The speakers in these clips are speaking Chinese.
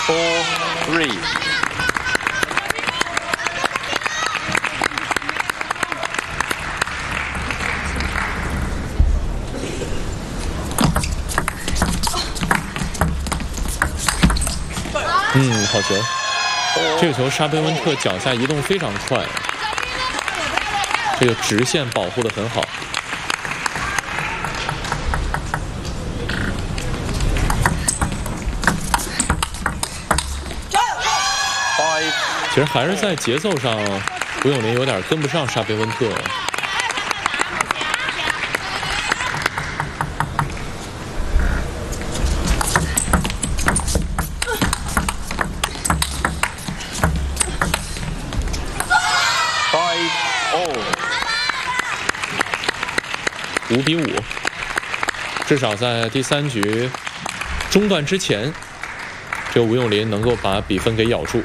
4-3。 好球！这个球沙贝温特脚下移动非常快，这个直线保护得很好。其实还是在节奏上，吴永林有点跟不上沙贝温特。5比5，至少在第3局中段之前，这吴永林能够把比分给咬住。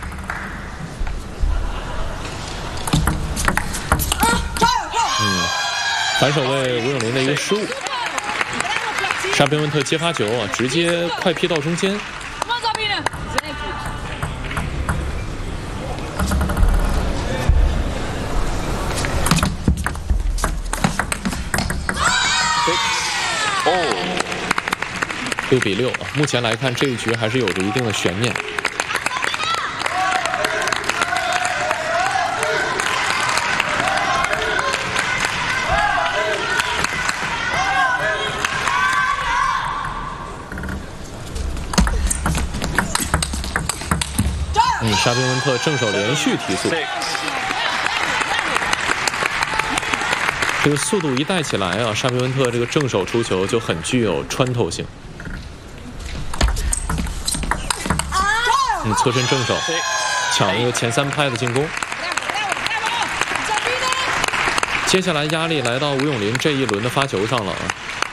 反手为吴永林的一个失误，沙贝温特接发球直接快劈到中间。6比6，目前来看这一局还是有着一定的悬念。沙贝温特正手连续提速，这个速度一带起来啊，沙贝温特这个正手出球就很具有穿透性。侧身正手抢一个前3拍的进攻。接下来压力来到吴永林这一轮的发球上了啊。